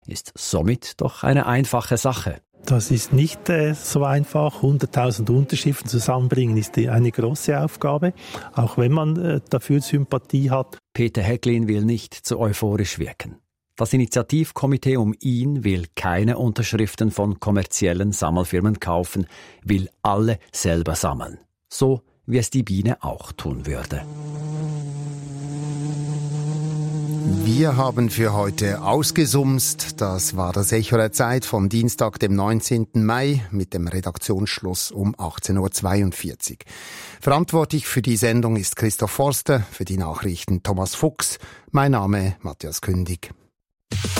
ist somit doch eine einfache Sache. Das ist nicht so einfach. 100.000 Unterschriften zusammenbringen ist eine große Aufgabe, auch wenn man dafür Sympathie hat. Peter Hägglin will nicht zu euphorisch wirken. Das Initiativkomitee um ihn will keine Unterschriften von kommerziellen Sammelfirmen kaufen, will alle selber sammeln. So wie es die Biene auch tun würde. Wir haben für heute ausgesumst. Das war das Echo der Zeit vom Dienstag, dem 19. Mai, mit dem Redaktionsschluss um 18.42 Uhr. Verantwortlich für die Sendung ist Christoph Forster, für die Nachrichten Thomas Fuchs. Mein Name Matthias Kündig.